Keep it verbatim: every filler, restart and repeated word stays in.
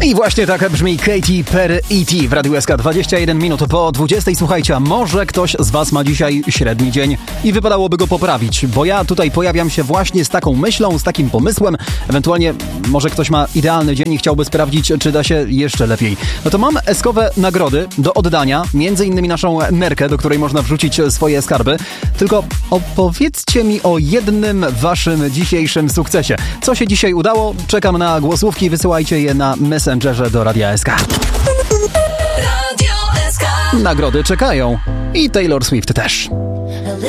I właśnie tak brzmi Katy Perry E T w Radiu S K. dwadzieścia jeden minut po dwudziestej. Słuchajcie, a może ktoś z was ma dzisiaj średni dzień i wypadałoby go poprawić, bo ja tutaj pojawiam się właśnie z taką myślą, z takim pomysłem. Ewentualnie może ktoś ma idealny dzień i chciałby sprawdzić, czy da się jeszcze lepiej. No to mam eskowe nagrody do oddania, między innymi naszą nerkę, do której można wrzucić swoje skarby. Tylko opowiedzcie mi o jednym waszym dzisiejszym sukcesie. Co się dzisiaj udało? Czekam na głosówki, wysyłajcie je na Messengerze do Radia S K. Radio S K. Nagrody czekają i Taylor Swift też.